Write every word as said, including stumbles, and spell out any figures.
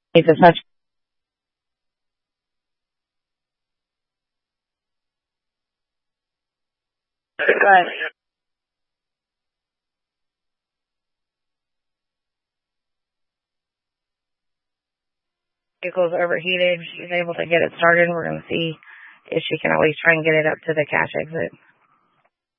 Needs a touch. Good. Vehicle's overheated. She's able to get it started. We're going to see if she can at least try and get it up to the cash exit.